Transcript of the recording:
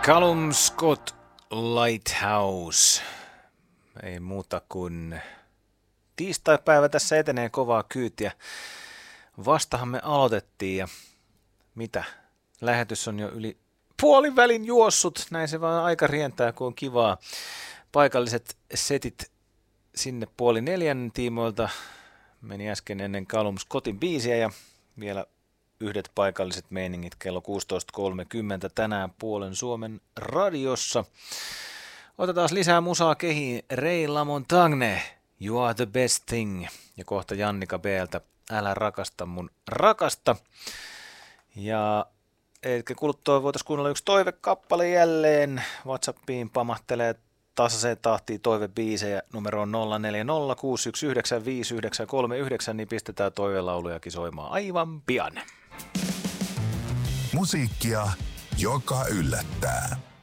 Callum Scott Lighthouse. Ei muuta kuin tiistaipäivä tässä etenee kovaa kyytiä. Vastahan me aloitettiin ja mitä? Lähetys on jo yli puolivälin juossut. Näin se vaan aika rientää, kun on kivaa. Paikalliset setit sinne 3:30 tiimoilta. Meni äsken ennen Callum Scottin biisiä ja vielä yhdet paikalliset meiningit kello 16.30 tänään puolen Suomen radiossa. Otetaan lisää musaa kehiin. Ray LaMontagne, You Are The Best Thing. Ja kohta Jannika B:ltä, Älä rakasta mun rakasta. Ja eikä kuluttua voitaisiin kuunnella yksi toivekappale jälleen. WhatsAppiin pamahtelee tasaiseen tahtiin toivebiisejä numeroon 0406195939, niin pistetään toivelaulujakin soimaan aivan pian. Musiikkia, joka yllättää.